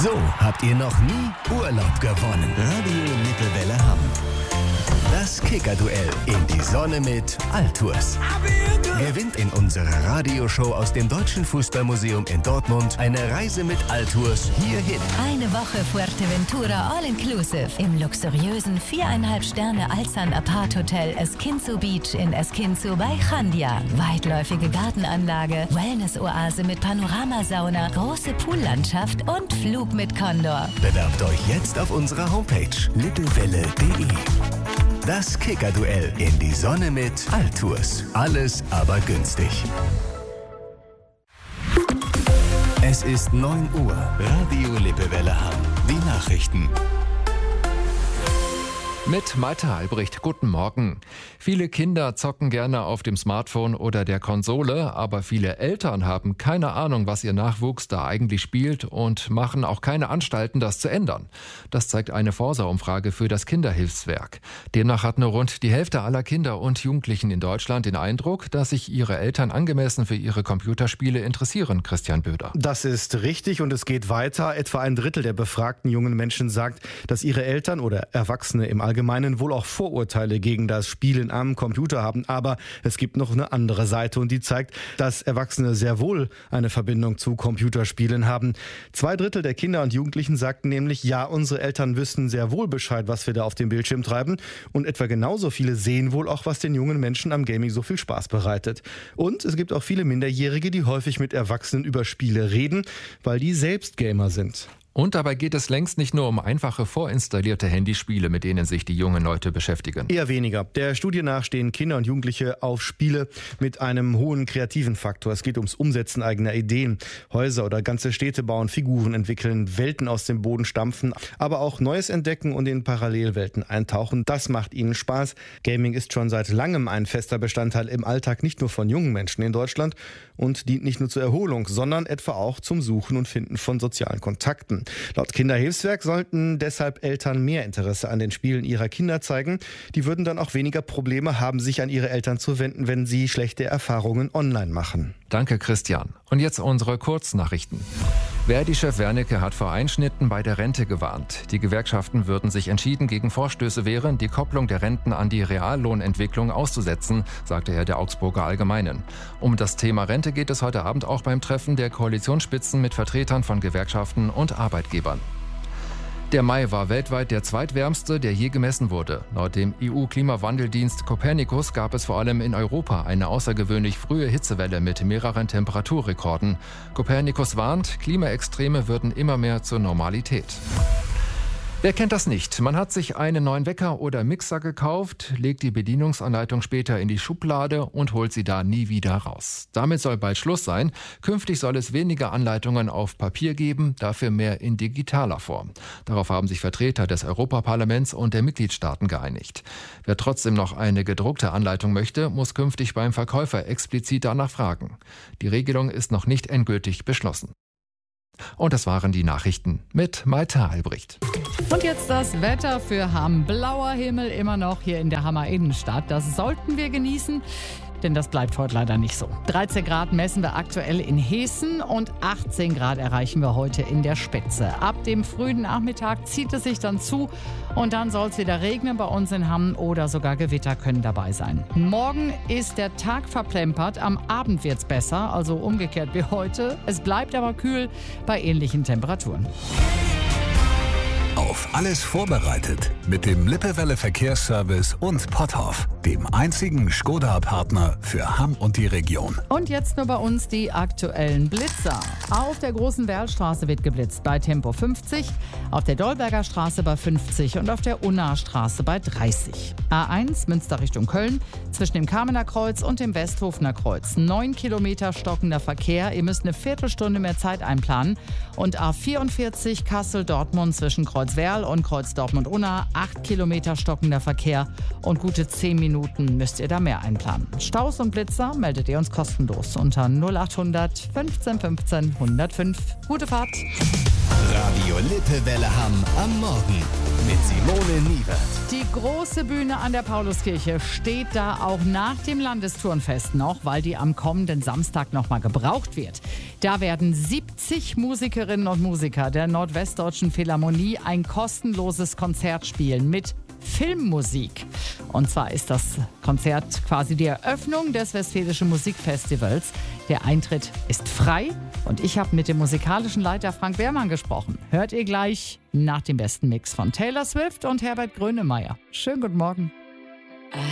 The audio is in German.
So habt ihr noch nie Urlaub gewonnen. Radio Lippewelle Hamm. Das Kicker-Duell in die Sonne mit Altours. Gewinnt in unserer Radioshow aus dem Deutschen Fußballmuseum in Dortmund eine Reise mit Altours hierhin. Eine Woche Fuerteventura All-Inclusive im luxuriösen 4,5 Sterne Alsan Apart Hotel Esquinzo Beach in Esquinzo bei Chandia. Weitläufige Gartenanlage, Wellness-Oase mit Panoramasauna, große Poollandschaft und Flug mit Condor. Bewerbt euch jetzt auf unserer Homepage lippewelle.de. Das Kicker-Duell in die Sonne mit Altours. Alles aber günstig. Es ist 9 Uhr. Radio Lippewelle Hamm. Die Nachrichten. Mit Malte Albrecht, guten Morgen. Viele Kinder zocken gerne auf dem Smartphone oder der Konsole, aber viele Eltern haben keine Ahnung, was ihr Nachwuchs da eigentlich spielt und machen auch keine Anstalten, das zu ändern. Das zeigt eine Forsa-Umfrage für das Kinderhilfswerk. Demnach hat nur rund die Hälfte aller Kinder und Jugendlichen in Deutschland den Eindruck, dass sich ihre Eltern angemessen für ihre Computerspiele interessieren. Christian Böder. Das ist richtig und es geht weiter. Etwa ein Drittel der befragten jungen Menschen sagt, dass ihre Eltern oder Erwachsene im Allgemeinen wohl auch Vorurteile gegen das Spielen am Computer haben. Aber es gibt noch eine andere Seite und die zeigt, dass Erwachsene sehr wohl eine Verbindung zu Computerspielen haben. 2 Drittel der Kinder und Jugendlichen sagten nämlich, ja, unsere Eltern wüssten sehr wohl Bescheid, was wir da auf dem Bildschirm treiben. Und etwa genauso viele sehen wohl auch, was den jungen Menschen am Gaming so viel Spaß bereitet. Und es gibt auch viele Minderjährige, die häufig mit Erwachsenen über Spiele reden, weil die selbst Gamer sind. Und dabei geht es längst nicht nur um einfache vorinstallierte Handyspiele, mit denen sich die jungen Leute beschäftigen. Eher weniger. Der Studie nach stehen Kinder und Jugendliche auf Spiele mit einem hohen kreativen Faktor. Es geht ums Umsetzen eigener Ideen. Häuser oder ganze Städte bauen, Figuren entwickeln, Welten aus dem Boden stampfen, aber auch Neues entdecken und in Parallelwelten eintauchen. Das macht ihnen Spaß. Gaming ist schon seit langem ein fester Bestandteil im Alltag, nicht nur von jungen Menschen in Deutschland und dient nicht nur zur Erholung, sondern etwa auch zum Suchen und Finden von sozialen Kontakten. Laut Kinderhilfswerk sollten deshalb Eltern mehr Interesse an den Spielen ihrer Kinder zeigen. Die würden dann auch weniger Probleme haben, sich an ihre Eltern zu wenden, wenn sie schlechte Erfahrungen online machen. Danke, Christian. Und jetzt unsere Kurznachrichten. Verdi-Chef Wernicke hat vor Einschnitten bei der Rente gewarnt. Die Gewerkschaften würden sich entschieden gegen Vorstöße wehren, die Kopplung der Renten an die Reallohnentwicklung auszusetzen, sagte er der Augsburger Allgemeinen. Um das Thema Rente geht es heute Abend auch beim Treffen der Koalitionsspitzen mit Vertretern von Gewerkschaften und Arbeitgebern. Der Mai war weltweit der zweitwärmste, der je gemessen wurde. Laut dem EU-Klimawandeldienst Copernicus gab es vor allem in Europa eine außergewöhnlich frühe Hitzewelle mit mehreren Temperaturrekorden. Copernicus warnt, Klimaextreme würden immer mehr zur Normalität. Wer kennt das nicht? Man hat sich einen neuen Wecker oder Mixer gekauft, legt die Bedienungsanleitung später in die Schublade und holt sie da nie wieder raus. Damit soll bald Schluss sein. Künftig soll es weniger Anleitungen auf Papier geben, dafür mehr in digitaler Form. Darauf haben sich Vertreter des Europaparlaments und der Mitgliedstaaten geeinigt. Wer trotzdem noch eine gedruckte Anleitung möchte, muss künftig beim Verkäufer explizit danach fragen. Die Regelung ist noch nicht endgültig beschlossen. Und das waren die Nachrichten mit Malte Albrecht. Und jetzt das Wetter für Hamm. Blauer Himmel immer noch hier in der Hammer Innenstadt. Das sollten wir genießen, denn das bleibt heute leider nicht so. 13 Grad messen wir aktuell in Hessen und 18 Grad erreichen wir heute in der Spitze. Ab dem frühen Nachmittag zieht es sich dann zu und dann soll es wieder regnen bei uns in Hamm oder sogar Gewitter können dabei sein. Morgen ist der Tag verplempert, am Abend wird es besser, also umgekehrt wie heute. Es bleibt aber kühl bei ähnlichen Temperaturen. Auf alles vorbereitet mit dem Lippewelle Verkehrsservice und Potthoff, dem einzigen Skoda-Partner für Hamm und die Region. Und jetzt nur bei uns die aktuellen Blitzer. Auf der Großen Werlstraße wird geblitzt bei Tempo 50, auf der Dolberger Straße bei 50 und auf der Unnaer Straße bei 30. A1 Münster Richtung Köln zwischen dem Kamener Kreuz und dem Westhofener Kreuz. 9 Kilometer stockender Verkehr. Ihr müsst eine Viertelstunde mehr Zeit einplanen. Und A44 Kassel-Dortmund zwischen Kreuzwerl und Kreuz Dortmund-Unna. 8 Kilometer stockender Verkehr und gute 10 Minuten müsst ihr da mehr einplanen. Staus und Blitzer meldet ihr uns kostenlos unter 0800 15 15 105. Gute Fahrt! Radio Lippewelle Hamm am Morgen mit Simone Niewert. Die große Bühne an der Pauluskirche steht da auch nach dem Landesturnfest noch, weil die am kommenden Samstag nochmal gebraucht wird. Da werden 70 Musikerinnen und Musiker der Nordwestdeutschen Philharmonie ein kostenloses Konzert spielen mit Filmmusik. Und zwar ist das Konzert quasi die Eröffnung des Westfälischen Musikfestivals. Der Eintritt ist frei und ich habe mit dem musikalischen Leiter Frank Behrmann gesprochen. Hört ihr gleich nach dem besten Mix von Taylor Swift und Herbert Grönemeyer. Schönen guten Morgen.